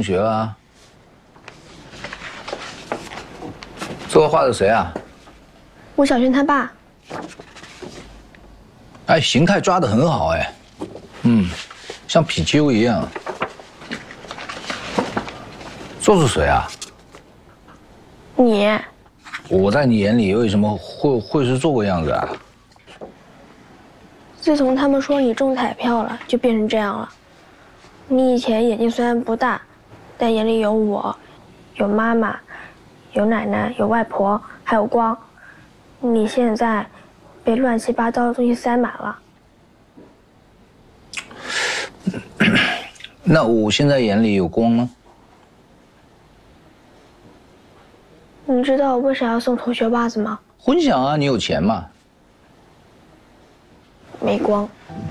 同学啊。这个画的谁啊？ 吴小轩他爸。 哎，形态抓得很好哎，像皮丘一样。这是谁啊？ 你。 我在你眼里为什么会是这个样子啊？ 自从他们说你中彩票了，就变成这样了。你以前眼睛虽然不大，但眼里有我，有妈妈，有奶奶，有外婆，还有光。你现在被乱七八糟的东西塞满了。 那我现在眼里有光吗？ 你知道我为啥要送同学袜子吗？ 混响啊，你有钱嘛？ 没光。